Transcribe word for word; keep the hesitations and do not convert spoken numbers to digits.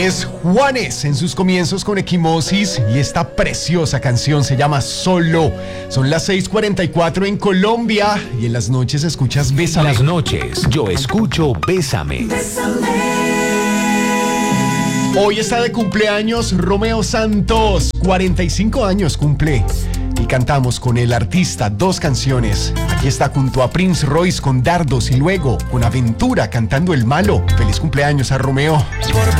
es Juanes en sus comienzos con Equimosis y esta preciosa canción se llama Solo. Son las seis cuarenta y cuatro en Colombia y en las noches escuchas Bésame. En las noches yo escucho Bésame. Hoy está de cumpleaños Romeo Santos, cuarenta y cinco años cumple. Y cantamos con el artista dos canciones. Aquí está junto a Prince Royce con Dardos y luego con Aventura cantando El Malo. Feliz cumpleaños a Romeo.